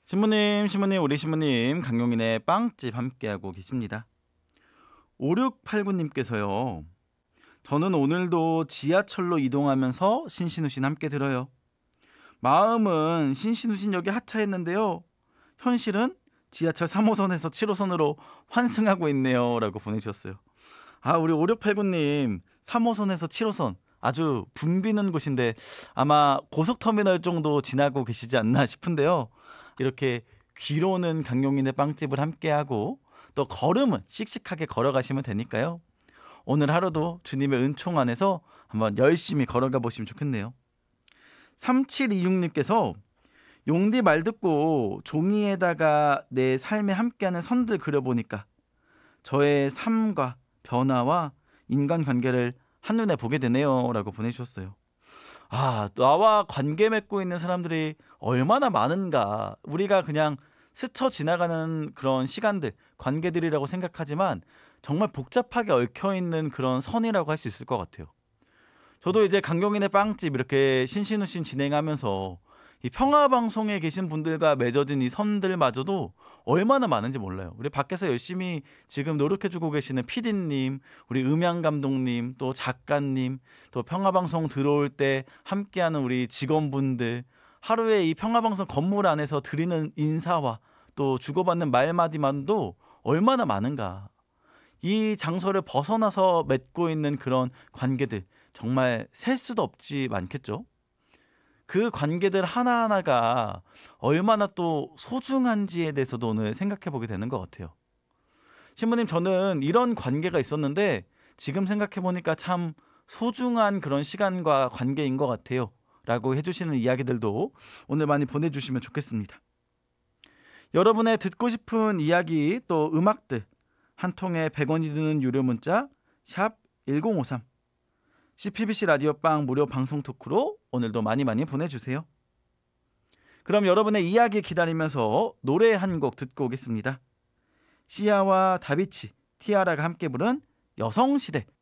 신부님, 우리 신부님, 강용인의 빵집 함께하고 계십니다. 5689님께서요. 저는 오늘도 지하철로 이동하면서 신신우신 함께 들어요. 마음은 신신우신역에 하차했는데요. 현실은 지하철 3호선에서 7호선으로 환승하고 있네요. 라고 보내주셨어요. 우리 5689님, 3호선에서 7호선. 아주 붐비는 곳인데 아마 고속터미널 정도 지나고 계시지 않나 싶은데요. 이렇게 귀로는 강용인의 빵집을 함께하고 또 걸음은 씩씩하게 걸어가시면 되니까요. 오늘 하루도 주님의 은총 안에서 한번 열심히 걸어가 보시면 좋겠네요. 3726님께서 용디 말 듣고 종이에다가 내 삶에 함께하는 선들 그려보니까 저의 삶과 변화와 인간관계를 한눈에 보게 되네요. 라고 보내주셨어요. 나와 관계 맺고 있는 사람들이 얼마나 많은가. 우리가 그냥 스쳐 지나가는 그런 시간들, 관계들이라고 생각하지만 정말 복잡하게 얽혀있는 그런 선이라고 할 수 있을 것 같아요. 저도 이제 강경인의 빵집 이렇게 신신우신 진행하면서 이 평화방송에 계신 분들과 맺어진 이 선들마저도 얼마나 많은지 몰라요. 우리 밖에서 열심히 지금 노력해주고 계시는 PD님, 우리 음향감독님, 또 작가님, 또 평화방송 들어올 때 함께하는 우리 직원분들, 하루에 이 평화방송 건물 안에서 드리는 인사와 또 주고받는 말마디만도 얼마나 많은가. 이 장소를 벗어나서 맺고 있는 그런 관계들 정말 셀 수도 없지 많겠죠. 그 관계들 하나하나가 얼마나 또 소중한지에 대해서도 오늘 생각해 보게 되는 것 같아요. 신부님, 저는 이런 관계가 있었는데 지금 생각해 보니까 참 소중한 그런 시간과 관계인 것 같아요. 라고 해주시는 이야기들도 오늘 많이 보내주시면 좋겠습니다. 여러분의 듣고 싶은 이야기 또 음악들 한 통에 100원이 드는 유료 문자 샵 1053 CPBC 라디오빵 무료 방송 토크로 오늘도 많이 보내주세요. 그럼 여러분의 이야기 기다리면서 노래 한 곡 듣고 오겠습니다. 시아와 다비치, 티아라가 함께 부른 여성시대